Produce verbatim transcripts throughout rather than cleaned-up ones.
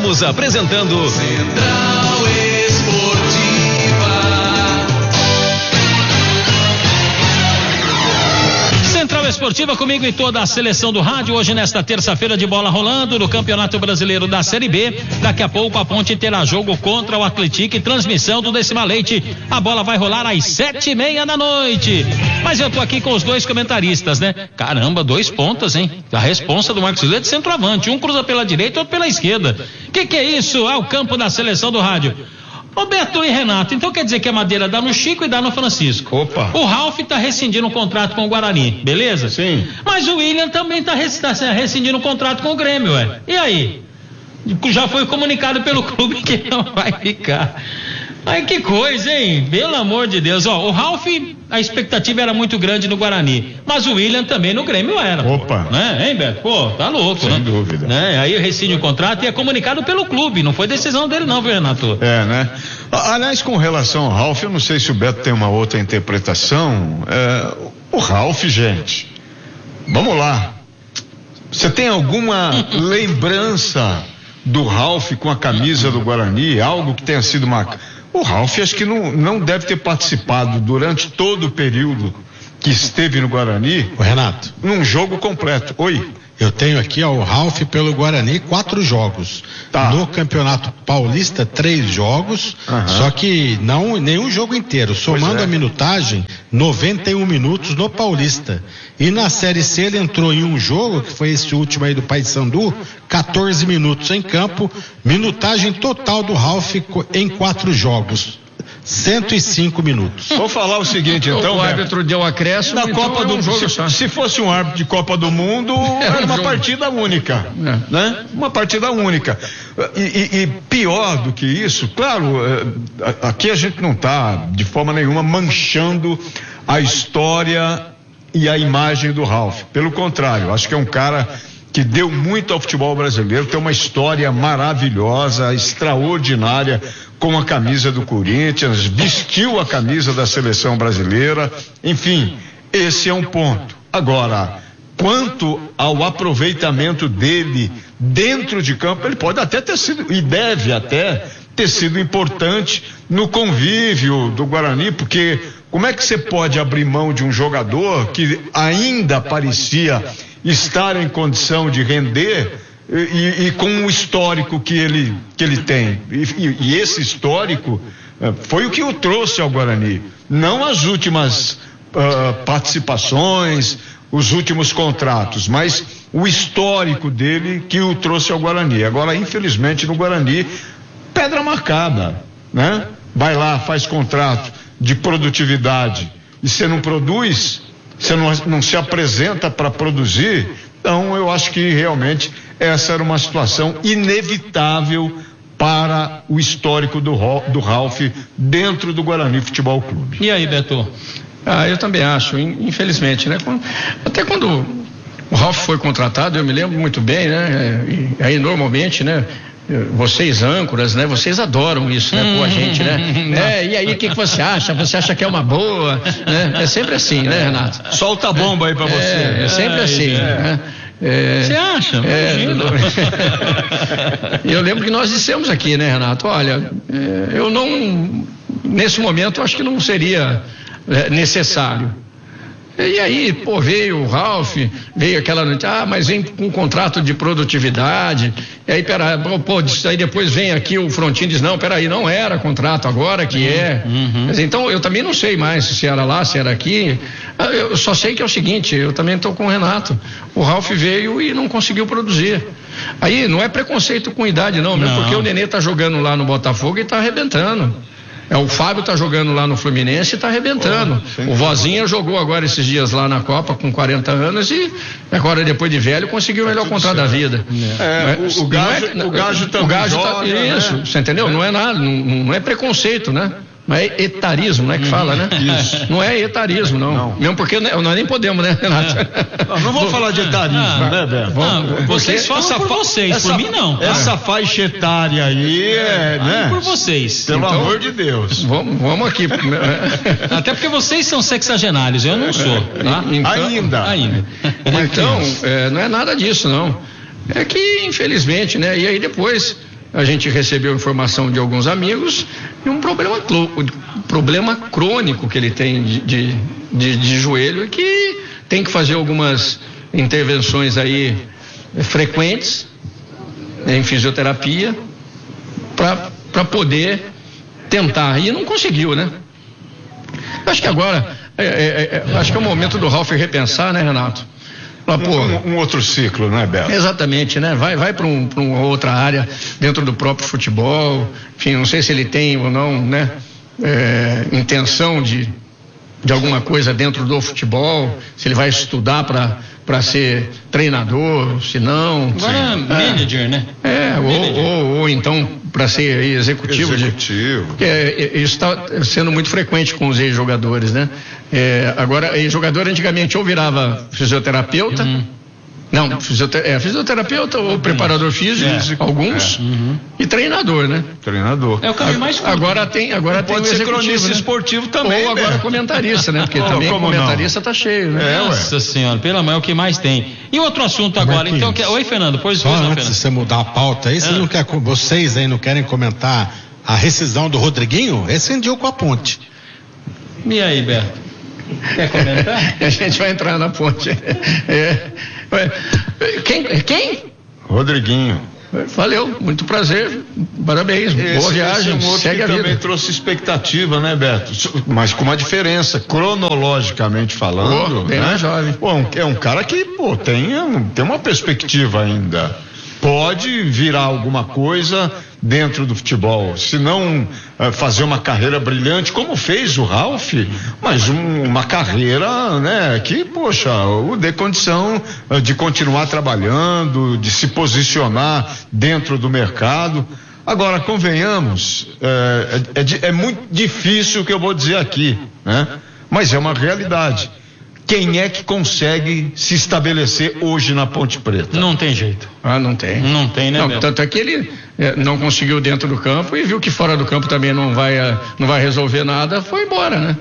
Estamos apresentando Central Esportiva. Central Esportiva comigo e toda a seleção do rádio, hoje nesta terça-feira de bola rolando no Campeonato Brasileiro da Série B. Daqui a pouco a Ponte terá jogo contra o Atlético e transmissão do Decima Leite. A bola vai rolar às sete e meia da noite. Mas eu tô aqui com os dois comentaristas, né? Caramba, dois pontas, hein? A responsa do Marcos Silva é de centroavante, um cruza pela direita, outro pela esquerda. Que que é isso? É o campo da seleção do rádio. Roberto e Renato, então quer dizer que a Madeira dá no Chico e dá no Francisco. Opa. O Ralf tá rescindindo um contrato com o Guarani, beleza? Sim. Mas o William também tá, tá rescindindo um contrato com o Grêmio, ué. E aí? Já foi comunicado pelo clube que não vai ficar. Ai, que coisa, hein? Pelo amor de Deus. Ó, o Ralf, a expectativa era muito grande no Guarani, mas o William também no Grêmio era. Opa. Né, hein, Beto? Pô, tá louco, Sem né? Sem dúvida. Né? Aí rescinde o contrato e é comunicado pelo clube, não foi decisão dele não, viu, Renato? É, né? Aliás, com relação ao Ralf, eu não sei se o Beto tem uma outra interpretação. É, o Ralf, gente, vamos lá. Você tem alguma lembrança do Ralf com a camisa do Guarani? Algo que tenha sido marcado? O Ralf acho que não, não deve ter participado durante todo o período que esteve no Guarani. O Renato. Num jogo completo. Oi. Eu tenho aqui, ó, o Ralf pelo Guarani, quatro jogos. Tá. No Campeonato Paulista, três jogos, uhum. Só que não nenhum jogo inteiro. Somando é. a minutagem, noventa e um minutos no Paulista. E na Série C ele entrou em um jogo, que foi esse último aí do Paysandu, quatorze minutos em campo, minutagem total do Ralf em quatro jogos. cento e cinco minutos. Vou falar o seguinte, então. O árbitro deu acréscimo. Na então Copa do um jogo se, só. se fosse um árbitro de Copa do Mundo, era uma jogo. partida única, é. né? Uma partida única. E, e, e pior do que isso, claro, aqui a gente não está de forma nenhuma manchando a história e a imagem do Ralf. Pelo contrário, acho que é um cara que deu muito ao futebol brasileiro, tem uma história maravilhosa, extraordinária, com a camisa do Corinthians, vestiu a camisa da seleção brasileira, enfim, esse é um ponto. Agora, quanto ao aproveitamento dele dentro de campo, ele pode até ter sido, e deve até ter sido importante no convívio do Guarani, porque como é que você pode abrir mão de um jogador que ainda parecia estar em condição de render e, e com o histórico que ele, que ele tem, e, e, e esse histórico uh, foi o que o trouxe ao Guarani, não as últimas uh, participações, os últimos contratos, mas o histórico dele que o trouxe ao Guarani. Agora, infelizmente, no Guarani, pedra marcada, né? Vai lá, faz contrato de produtividade e você não produz, você não, não se apresenta para produzir. Então eu acho que realmente essa era uma situação inevitável para o histórico do, do Ralf dentro do Guarani Futebol Clube. E aí, Beto? Ah, eu também acho, infelizmente, né? Até quando o Ralf foi contratado, eu me lembro muito bem, né? E aí normalmente, né? Vocês âncoras, né? Vocês adoram isso, né? Pô, a gente, né? É, e aí, o que, que você acha? Você acha que é uma boa? Né? É sempre assim, né, Renato? Solta a bomba aí pra você. É, é sempre assim, né? É, você acha? É, eu lembro que nós dissemos aqui, né, Renato? Olha, é, eu não, nesse momento, acho que não seria é, necessário. E aí, pô, veio o Ralf, veio aquela noite, ah, mas vem com um contrato de produtividade, e aí, pera, pô, aí depois vem aqui o Frontin e diz, não, peraí, não era contrato, agora que é. Uhum. Mas, então, eu também não sei mais se era lá, se era aqui, eu só sei que é o seguinte, eu também estou com o Renato, o Ralf veio e não conseguiu produzir. Aí, não é preconceito com idade não, mesmo não. Porque o Nenê tá jogando lá no Botafogo e tá arrebentando. É, o Fábio tá jogando lá no Fluminense e tá arrebentando. Oh, o Vozinha jogou agora esses dias lá na Copa com quarenta anos e agora depois de velho conseguiu o melhor tá contrato certo. Da vida. É, é, o, o Gajo, é, o Gajo também o Gajo joga, tá, isso, né? Você entendeu? É. Não é nada, não, não é preconceito, né? Não é etarismo, né? Que fala, né? Isso. Não é etarismo, não. não. Mesmo porque nós nem podemos, né, Renato? É. Não, não vamos falar de etarismo, ah, né, Beto? Vamos, vocês falam por fa... vocês, essa, por mim não. Essa faixa etária aí é, é né? Por vocês. Pelo então, amor de Deus. Vamos, vamos aqui. Até porque vocês são sexagenários, eu não sou. Tá? Então, ainda. Ainda. Então, é, não é nada disso, não. É que, infelizmente, né? E aí depois... a gente recebeu informação de alguns amigos de um problema, problema crônico que ele tem de, de, de, de joelho e que tem que fazer algumas intervenções aí frequentes em fisioterapia para poder tentar, e não conseguiu, né? Acho que agora é, é, é, acho que é o momento do Ralf repensar, né, Renato? Ah, pô, um, um outro ciclo, né, Beto? Exatamente, né? Vai, vai para um, para uma outra área dentro do próprio futebol. Enfim, não sei se ele tem ou não, né? É, intenção de, de alguma coisa dentro do futebol, se ele vai estudar para para ser treinador, se não. Agora é manager, né? É, manager. Ou, ou, ou então para ser executivo. Executivo. De, é, isso está sendo muito frequente com os ex-jogadores, né? É, agora, ex-jogador antigamente ou virava fisioterapeuta. Uhum. Não, fisioter, é, fisioterapeuta ou preparador físico, é. alguns, é. Uhum. e treinador, né? Treinador. É o caminho mais curto. Agora tem, agora tem pode o ser cronista, né? Esportivo também. Ou agora, né? Comentarista, né? Porque oh, também comentarista não? Tá cheio, né? É, Nossa ué. Senhora, pelo amor, é o que mais tem. E outro assunto agora, então, que... Oi, Fernando, pois Só pois antes não, de você mudar a pauta aí, você é. não quer, vocês aí não querem comentar a rescisão do Rodriguinho? Rescindiu com a Ponte. E aí, Beto? Quer comentar? A gente vai entrar na Ponte. É. Quem? Quem? Rodriguinho. Valeu, muito prazer, parabéns, esse, boa viagem, esse é um outro segue que a vida. Também trouxe expectativa, né, Beto? Mas com uma diferença, cronologicamente falando, oh, bem né? jovem. Pô, é um cara que, pô, tem, tem uma perspectiva ainda. Pode virar alguma coisa dentro do futebol, se não uh, fazer uma carreira brilhante, como fez o Ralf, mas um, uma carreira, né, que, poxa, o dê condição uh, de continuar trabalhando, de se posicionar dentro do mercado. Agora, convenhamos, uh, é, é, é muito difícil o que eu vou dizer aqui, né, mas é uma realidade. Quem é que consegue se estabelecer hoje na Ponte Preta? Não tem jeito. Ah, não tem. Não tem, né? Não, tanto é que ele é, não conseguiu dentro do campo e viu que fora do campo também não vai, não vai resolver nada, foi embora, né?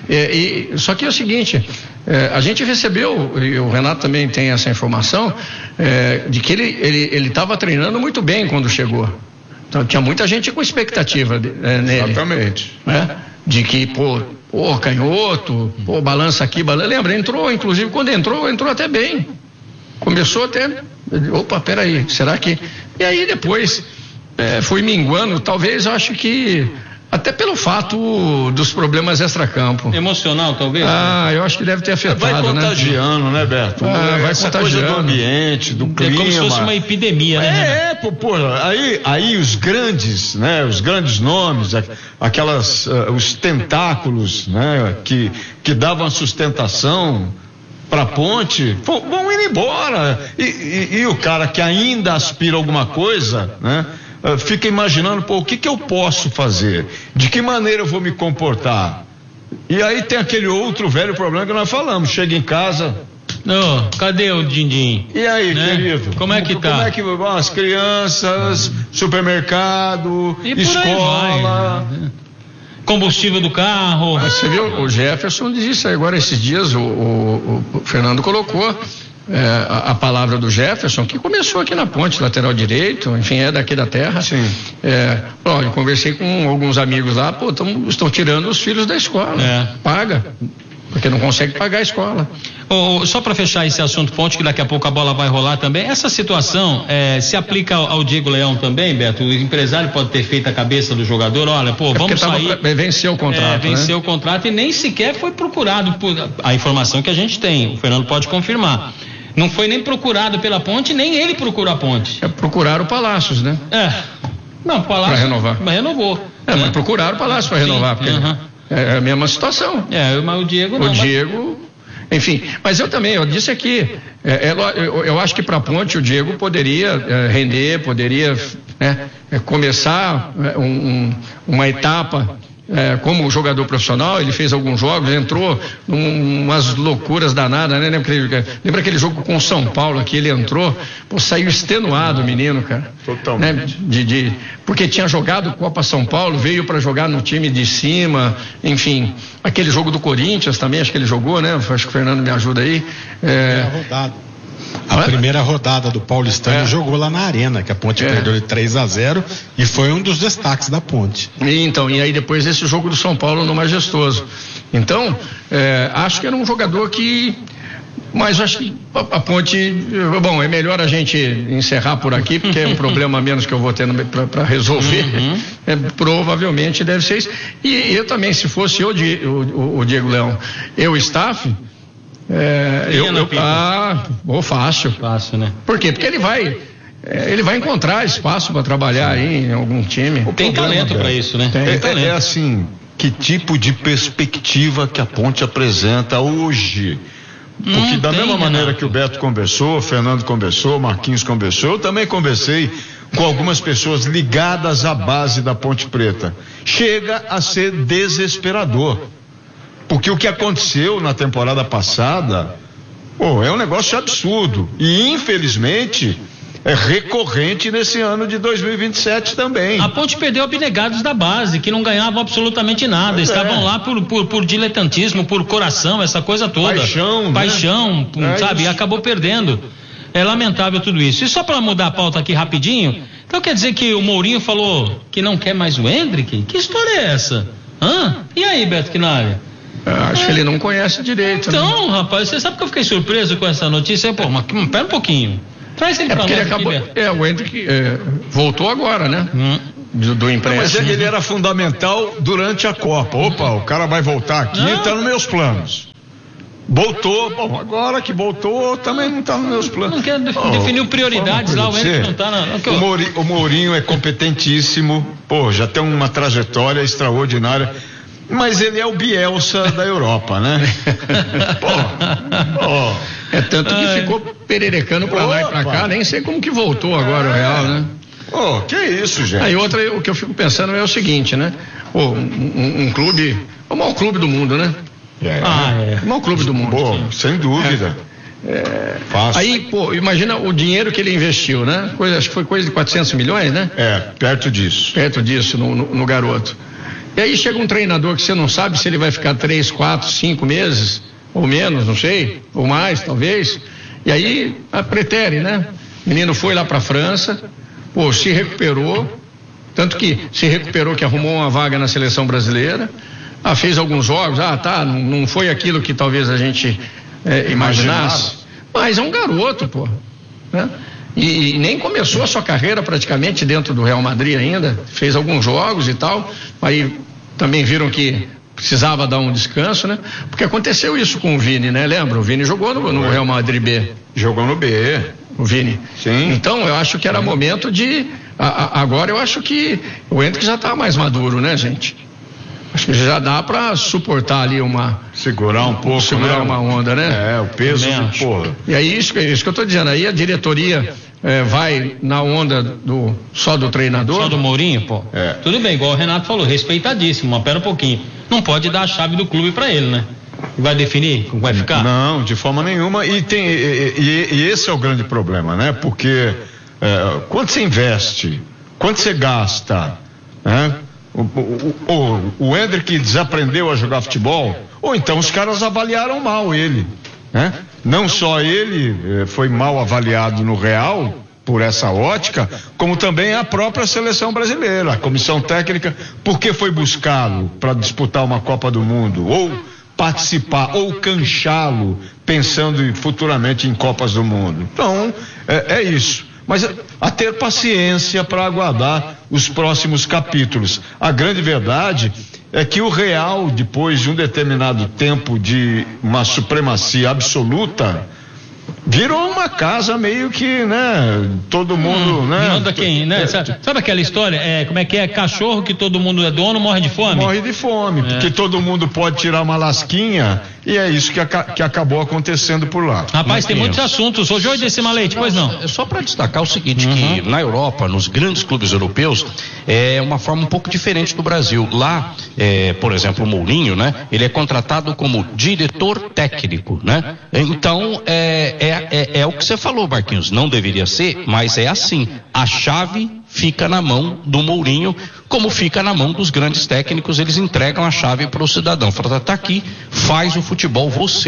E, e, só que é o seguinte, é, a gente recebeu, e o Renato também tem essa informação, é, de que ele ele ele estava treinando muito bem quando chegou. Então, tinha muita gente com expectativa de, é, nele. Exatamente. Né? De que, pô, pô, canhoto, pô, balança aqui, balança. Lembra, entrou, inclusive, quando entrou, entrou até bem. Começou até, opa, peraí, será que... E aí depois é, foi minguando, talvez, eu acho que até pelo fato dos problemas extracampo. Emocional, talvez? Ah, eu acho que deve ter afetado, vai contagiando, né, né Beto? Ah, vai Essa contagiando. coisa do ambiente, do clima. É como se fosse uma epidemia, né? É, é pô, pô, aí, aí os grandes, né, os grandes nomes, aquelas, uh, os tentáculos, né, que, que davam sustentação para a Ponte, pô, vão indo embora. E, e, e o cara que ainda aspira alguma coisa, né, uh, fica imaginando, pô, o que que eu posso fazer? De que maneira eu vou me comportar? E aí tem aquele outro velho problema que nós falamos, chega em casa... Não, cadê o Dindim? E aí, né? querido? Como é que tá? Como é que vão as crianças, supermercado, e escola... Vai, né? Combustível do carro. Mas você viu, o Jefferson diz isso aí agora esses dias, o, o, o Fernando colocou é, a, a palavra do Jefferson, que começou aqui na Ponte, lateral direito, enfim, é daqui da terra. Sim. É, ó, eu conversei com alguns amigos lá, pô, tão, estão tirando os filhos da escola. É. Paga. Porque não consegue pagar a escola. Oh, só para fechar esse assunto Ponte, que daqui a pouco a bola vai rolar também, essa situação é, se aplica ao, ao Diego Leão também, Beto? O empresário pode ter feito a cabeça do jogador, olha, pô, é vamos sair... Tava, venceu o contrato, é, venceu né? o contrato e nem sequer foi procurado, por a informação que a gente tem, o Fernando pode confirmar. Não foi nem procurado pela Ponte, nem ele procurou a Ponte. É procurar o Palácios, né? É. Não, o Palácio... Para renovar. Mas renovou. É, né? Mas procuraram o Palácio para renovar, porque uh-huh. é a mesma situação. É, mas o Diego não. O Diego... Enfim, mas eu também, eu disse aqui, é, é, eu, eu acho que para a Ponte o Diego poderia é, render, poderia né, é, começar é, um, um, uma etapa é, como jogador profissional. Ele fez alguns jogos, entrou em umas loucuras danadas, né? Lembra aquele, lembra aquele jogo com o São Paulo que ele entrou, pô, saiu extenuado o menino, cara. Totalmente. Né? De, de, porque tinha jogado Copa São Paulo, veio para jogar no time de cima, enfim, aquele jogo do Corinthians também, acho que ele jogou, né? Acho que o Fernando me ajuda aí. É, A primeira rodada do Paulistano é. jogou lá na Arena, que a Ponte é. perdeu de três a zero e foi um dos destaques da Ponte. E, então, e aí depois esse jogo do São Paulo no Majestoso. Então, é, acho que era um jogador que... Mas acho que a, a Ponte... Bom, é melhor a gente encerrar por aqui, porque é um problema a menos que eu vou ter para resolver. Uhum. É, provavelmente deve ser isso. E eu também, se fosse eu, o, o Diego Leão, eu, staff... É, eu, eu, ah, oh, fácil. Fácil, né? Por quê? Porque ele vai, é, ele vai encontrar espaço para trabalhar aí em algum time. Tem talento para isso, né? Tem, Tem é, é assim, que tipo de perspectiva que a Ponte apresenta hoje? Porque hum, da tem, mesma maneira Renato. que o Beto conversou, o Fernando conversou, o Marquinhos conversou, eu também conversei com algumas pessoas ligadas à base da Ponte Preta. Chega a ser desesperador. Porque o que aconteceu na temporada passada, pô, é um negócio absurdo. E, infelizmente, é recorrente nesse ano de dois mil e vinte e sete também. A Ponte perdeu abnegados da base, que não ganhavam absolutamente nada. Pois Estavam é. lá por, por, por diletantismo, por coração, essa coisa toda. Paixão, Paixão, né? sabe? É e acabou perdendo. É lamentável tudo isso. E só para mudar a pauta aqui rapidinho, então quer dizer que o Mourinho falou que não quer mais o Hendrick? Que história é essa? Hã? E aí, Beto Quinalha? Acho é. que ele não conhece direito. Então, né? rapaz, você sabe que eu fiquei surpreso com essa notícia? Pô, mas pera um pouquinho. Traz ele é pra nós ele acabou, aqui, É, o Hendrick é, voltou agora, né? Hum. Do, do empréstimo. Mas ele, ele era fundamental durante a Copa. Opa, o cara vai voltar aqui, não. tá nos meus planos. Voltou, bom, agora que voltou, também não tá nos meus planos. Não quer oh, definir prioridades lá, o Hendrick não tá na... O Mourinho, o Mourinho é competentíssimo, pô, já tem uma trajetória extraordinária. Mas ele é o Bielsa da Europa, né? Pô, pô. É tanto que ficou pererecando pra lá e pra cá, nem sei como que voltou agora é. o Real, né? Pô, que isso, gente? Aí outra, o que eu fico pensando é o seguinte, né? Pô, um, um, um clube, o maior clube do mundo, né? É. Ah, é. O maior clube do mundo. Pô, sem dúvida. É. É. Fácil. Aí, pô, imagina o dinheiro que ele investiu, né? Coisa, acho que foi coisa de quatrocentos milhões, né? É, perto disso. Perto disso, no, no, no garoto. E aí chega um treinador que você não sabe se ele vai ficar três, quatro, cinco meses, ou menos, não sei, ou mais, talvez. E aí, a pretere, né? O menino foi lá pra França, pô, se recuperou, tanto que se recuperou que arrumou uma vaga na seleção brasileira, ah, fez alguns jogos, ah, tá, não, não foi aquilo que talvez a gente é, imaginasse, mas é um garoto, pô, né? E, e nem começou a sua carreira praticamente dentro do Real Madrid ainda, fez alguns jogos e tal, aí também viram que precisava dar um descanso, né? Porque aconteceu isso com o Vini, né? Lembra? O Vini jogou no, no Real Madrid B. Jogou no B. O Vini. Sim. Então eu acho que era Sim. momento de... A, a, agora eu acho que o Hendrick já está mais maduro, né, gente? Acho que já dá para suportar ali uma... Segurar um pouco, Segurar né? uma onda, né? É, o peso de porra. E aí, isso, isso que eu tô dizendo, aí a diretoria é, vai na onda do só do treinador. Só do Mourinho, pô. É. Tudo bem, igual o Renato falou, respeitadíssimo, mas pera um pouquinho. Não pode dar a chave do clube para ele, né? Vai definir como vai ficar? Não, de forma nenhuma. E, tem, e, e, e esse é o grande problema, né? Porque é, quanto você investe, quanto você gasta, né? O, o, o, o Hendrick desaprendeu a jogar futebol, ou então os caras avaliaram mal ele, né? Não só ele eh, foi mal avaliado no Real, por essa ótica, como também a própria seleção brasileira, a comissão técnica, porque foi buscá-lo para disputar uma Copa do Mundo, ou participar, ou canchá-lo, pensando em, futuramente em Copas do Mundo. Então, é, é isso. Mas a ter paciência para aguardar os próximos capítulos. A grande verdade é que o Real, depois de um determinado tempo de uma supremacia absoluta, virou uma casa meio que, né, todo mundo, hum, né? Manda quem, né? Sabe, sabe aquela história, é, como é que é, cachorro que todo mundo é dono morre de fome? Morre de fome, é. Porque todo mundo pode tirar uma lasquinha e é isso que, aca- que acabou acontecendo por lá. Rapaz, tem muitos assuntos, hoje hoje desse malete, pois não? É só para destacar o seguinte, uhum. que na Europa, nos grandes clubes europeus, é uma forma um pouco diferente do Brasil. Lá, é, por exemplo, o Mourinho, né? Ele é contratado como diretor técnico, né? Então, é, é É, é o que você falou, Marquinhos, não deveria ser, mas é assim, a chave fica na mão do Mourinho, como fica na mão dos grandes técnicos, eles entregam a chave para o cidadão, fala, tá aqui, faz o futebol você.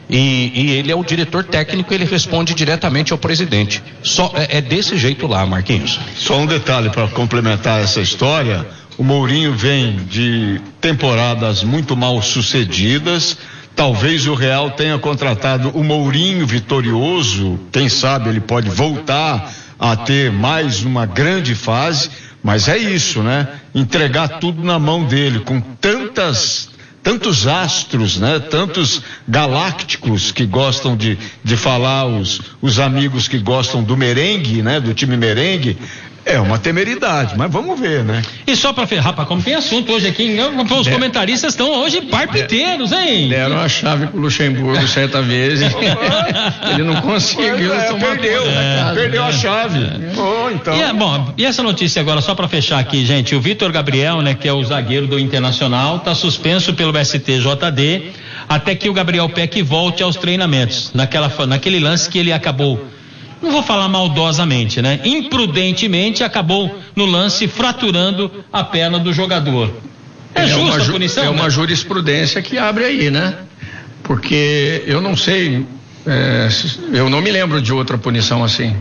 E, e ele é o diretor técnico, ele responde diretamente ao presidente. Só é, é desse jeito lá, Marquinhos. Só um detalhe para complementar essa história: o Mourinho vem de temporadas muito mal sucedidas. Talvez o Real tenha contratado o Mourinho vitorioso, quem sabe ele pode voltar a ter mais uma grande fase, mas é isso, né? Entregar tudo na mão dele, com tantas, tantos astros, né? Tantos galácticos que gostam de, de falar, os, os amigos que gostam do merengue, né? Do time merengue. É uma temeridade, mas vamos ver, né? E só pra ferrar, rapaz, como tem assunto hoje aqui, os comentaristas estão hoje parpiteiros, hein? Deram a chave pro Luxemburgo certa vez e ele não conseguiu é, tomar perdeu, conta da casa. Perdeu a chave. Oh, então. E, é, bom, e essa notícia agora, só pra fechar aqui, gente, o Vitor Gabriel, né, que é o zagueiro do Internacional, tá suspenso pelo S T J D até que o Gabriel Peck volte aos treinamentos, naquela, naquele lance que ele acabou, não vou falar maldosamente, né? Imprudentemente acabou no lance fraturando a perna do jogador. É, é justa a punição? É né? uma jurisprudência que abre aí, né? Porque eu não sei, é, eu não me lembro de outra punição assim.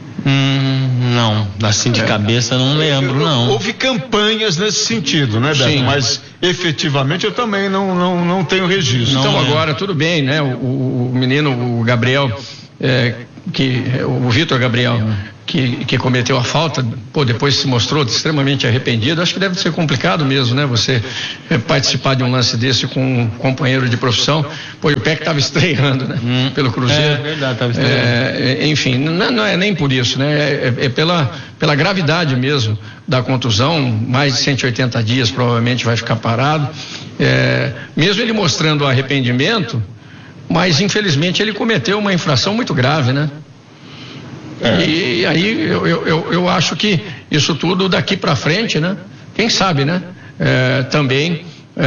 Hum, não, assim de é. cabeça não lembro, não. Houve campanhas nesse sentido, né, Beto? Sim. Mas efetivamente eu também não, não, não tenho registro. Então não agora tudo bem, né? O, o menino, o Gabriel, é, que o Vitor Gabriel, que, que cometeu a falta, pô, depois se mostrou extremamente arrependido. Acho que deve ser complicado mesmo, né? Você é, participar de um lance desse com um companheiro de profissão. Pô, e o Peck estava estreando, né? Hum, pelo Cruzeiro. É verdade, estava estreando. É, enfim, não, não é nem por isso, né? É, é pela, pela gravidade mesmo da contusão, mais de cento e oitenta dias provavelmente vai ficar parado. É, mesmo ele mostrando arrependimento, mas infelizmente ele cometeu uma infração muito grave, né? É. E aí eu, eu, eu acho que isso tudo daqui para frente, né? Quem sabe, né? É, também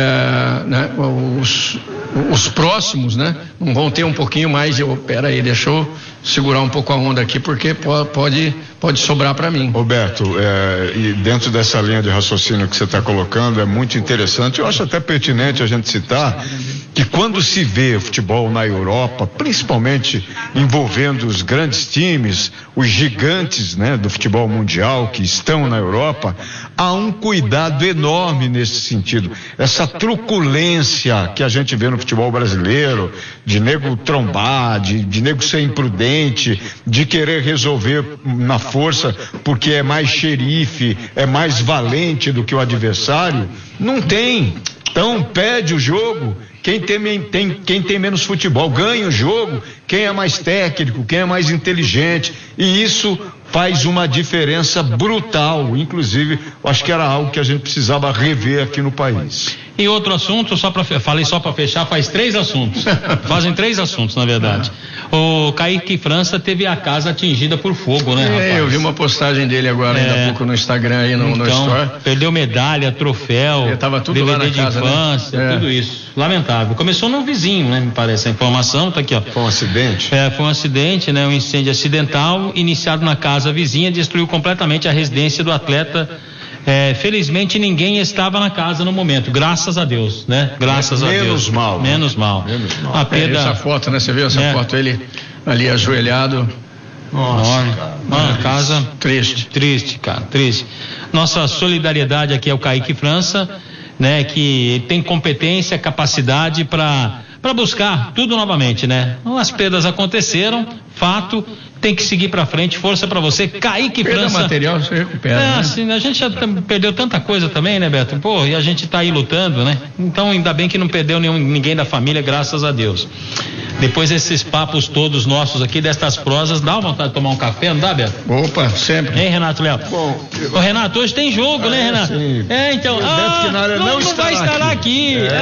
é, né? Os, os próximos, né? Não vão ter um pouquinho mais de, oh, pera aí, deixa eu segurar um pouco a onda aqui, porque pode, pode sobrar para mim. Roberto, é, e dentro dessa linha de raciocínio que você está colocando, é muito interessante, eu acho até pertinente a gente citar que quando se vê futebol na Europa, principalmente envolvendo os grandes times, os gigantes, né, do futebol mundial que estão na Europa, há um cuidado enorme nesse sentido. Essa truculência que a gente vê no futebol brasileiro, de nego trombar, de, de nego ser imprudente, de querer resolver na força porque é mais xerife, é mais valente do que o adversário, não tem. Então pede o jogo. Quem tem, tem, quem tem menos futebol ganha o jogo, quem é mais técnico, quem é mais inteligente, e isso faz uma diferença brutal. Inclusive, acho que era algo que a gente precisava rever aqui no país. E outro assunto, só para falei só para fechar, faz três assuntos. Fazem três assuntos, na verdade. O Kaique França teve a casa atingida por fogo, né, rapaz? É, eu vi uma postagem dele agora, é, ainda há pouco no Instagram aí, no, então, no Store. Perdeu medalha, troféu, é, tava tudo D V D lá na de casa, infância, né? tudo isso. Lamentável. Começou num vizinho, né, me parece, a informação, tá aqui, ó. Foi um acidente? É, foi um acidente, né, um incêndio acidental, iniciado na casa vizinha, destruiu completamente a residência do atleta. É, felizmente ninguém estava na casa no momento, graças a Deus, né? Graças menos a Deus. Mal, menos mal. Menos mal. A perda... É, essa foto, né? Você viu essa é. foto? Ele ali ajoelhado. Nossa, cara. Uma casa triste. Triste, cara, triste. Nossa solidariedade aqui é o Kaique França, né? Que tem competência, capacidade para para buscar tudo novamente, né? As perdas aconteceram, fato, tem que seguir para frente, força para você, Kaique Perda França. material você recupera, É, né? assim, a gente já perdeu tanta coisa também, né, Beto? Pô, e a gente tá aí lutando, né? Então, ainda bem que não perdeu nenhum, ninguém da família, graças a Deus. Depois desses papos todos nossos aqui, destas prosas, dá vontade de tomar um café, não dá, Beto? Opa, sempre. Hein, Renato Léo? Bom, eu... Ô, Renato, hoje tem jogo, ah, né, Renato? Sim. É, então, ah, não, não, não, não vai estar aqui. aqui. É.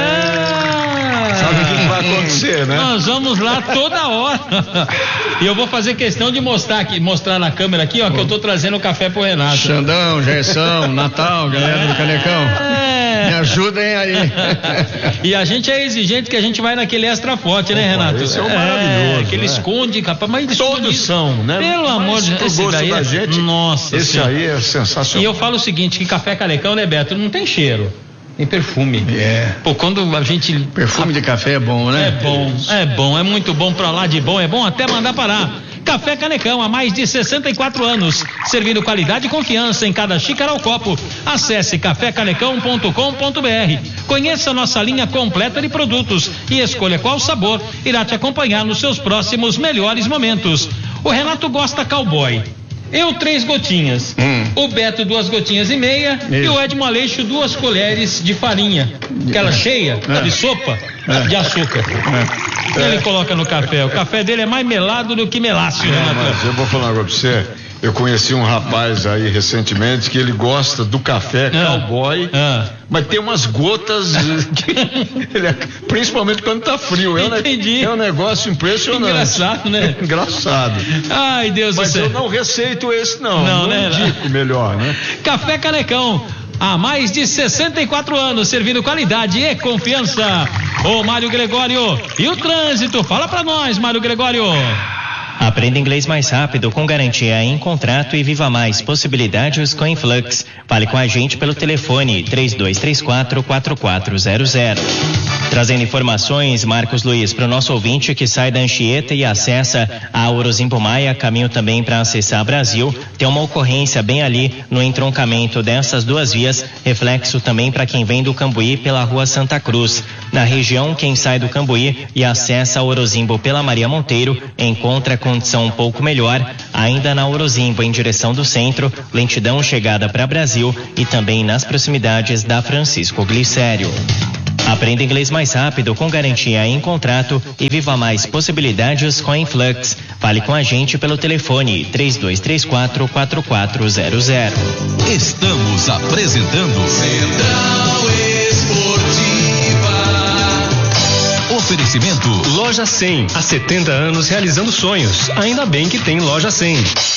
Ah, sabe o que vai acontecer, né? Nós vamos lá toda hora. E eu vou fazer questão de mostrar aqui, mostrar na câmera aqui, ó, que eu tô trazendo o café pro Renato. Xandão, Gerson, Natal, galera do Canecão. É. Me ajudem aí. E a gente é exigente que a gente vai naquele extra forte, né, Opa, Renato? Esse é o maravilhoso. É, que ele né? esconde, capaz, mas todos esconde, são, né? Pelo mas amor de Deus, esse daí da é, gente, nossa esse senhora. aí é sensacional. E eu falo o seguinte, que café Canecão, né, Beto, não tem cheiro. Tem perfume. É. Pô, quando a gente... Perfume de café é bom, né? É bom, é bom, é muito bom pra lá de bom, é bom até mandar parar. Café Canecão, há mais de sessenta e quatro anos, servindo qualidade e confiança em cada xícara ou copo. Acesse café canecão ponto com ponto b r. Conheça nossa linha completa de produtos e escolha qual sabor irá te acompanhar nos seus próximos melhores momentos. O Renato gosta cowboy. Eu três gotinhas, hum. o Beto duas gotinhas e meia Isso. e o Edmo Aleixo duas colheres de farinha, aquela é. cheia, é. de sopa, é. de açúcar. É. Ele é. coloca no café, o café dele é mais melado do que melácio, é, Renato. Mas eu vou falar agora pra você, eu conheci um rapaz aí recentemente que ele gosta do café ah. cowboy, ah. mas tem umas gotas, que ele é, principalmente quando tá frio. É um, Entendi. é um negócio impressionante. Engraçado, né? Engraçado. Ai, Deus mas do céu. Mas eu não receito esse, não. Não, não né? indico melhor, né? Café Canecão. Há mais de sessenta e quatro anos, servindo qualidade e confiança. Ô, Mário Gregório, e o trânsito? Fala pra nós, Mário Gregório. Aprenda inglês mais rápido com garantia em contrato e viva mais possibilidades com a Influx. Fale com a gente pelo telefone três dois três quatro, quatro quatro zero zero. Trazendo informações, Marcos Luiz, para o nosso ouvinte que sai da Anchieta e acessa a Orozimbo Maia, caminho também para acessar Brasil, tem uma ocorrência bem ali no entroncamento dessas duas vias, reflexo também para quem vem do Cambuí pela rua Santa Cruz. Na região, quem sai do Cambuí e acessa a Orozimbo pela Maria Monteiro, encontra condição um pouco melhor, ainda na Orozimbo em direção do centro, lentidão chegada para Brasil e também nas proximidades da Francisco Glicério. Aprenda inglês mais rápido com garantia em contrato e viva mais possibilidades com a Influx. Fale com a gente pelo telefone três dois três quatro, quatro quatro zero zero. Estamos apresentando Central Esportiva. Oferecimento Loja cem, há setenta anos realizando sonhos. Ainda bem que tem Loja cem.